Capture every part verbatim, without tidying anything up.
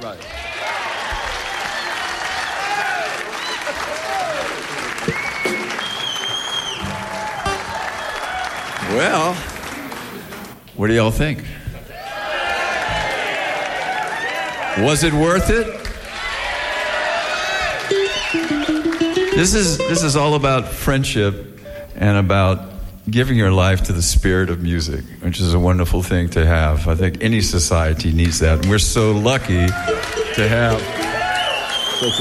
Right. Well, what do y'all think? Was it worth it? This is this is all about friendship and about giving your life to the spirit of music, which is a wonderful thing to have. I think any society needs that, and we're so lucky to have such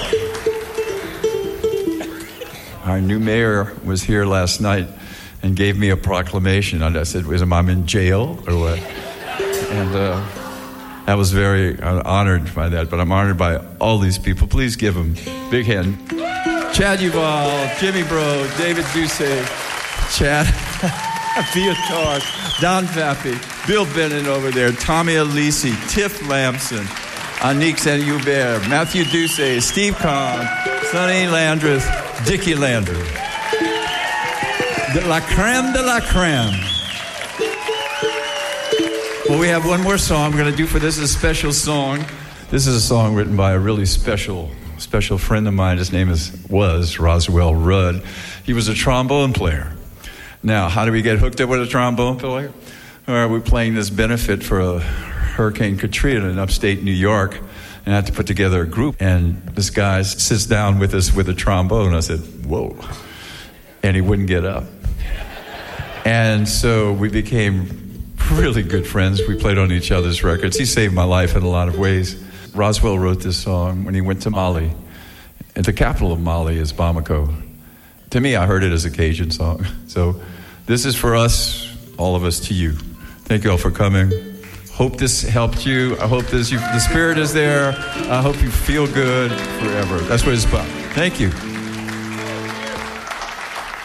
a song. Our new mayor was here last night and gave me a proclamation. I said, "Am I in jail or what?" And uh, I was very uh, honored by that. But I'm honored by all these people. Please give them big hand. Chad Uval, Jimmy Bro, David Ducey, Chad Viatar, Don Vappi, Bill Bennett over there, Tommy Alisi, Tiff Lamson, Anique Saint-Hubert, Matthew Ducey, Steve Kahn, Sonny Landreth, Dickie Landry. De la creme de la creme. Well, we have one more song we're going to do for this. Is a special song. This is a song written by a really special special friend of mine. His name is was Roswell Rudd. He was a trombone player. Now, how do we get hooked up with a trombone player? All right, we're playing this benefit for a Hurricane Katrina in upstate New York, and I had to put together a group. And this guy sits down with us with a trombone. I said, "Whoa!" And he wouldn't get up. And so we became really good friends. We played on each other's records. He saved my life in a lot of ways. Roswell wrote this song when he went to Mali. And the capital of Mali is Bamako. To me, I heard it as a Cajun song. So this is for us, all of us, to you. Thank you all for coming. Hope this helped you. I hope this you, the spirit is there. I hope you feel good forever. That's what it's about. Thank you.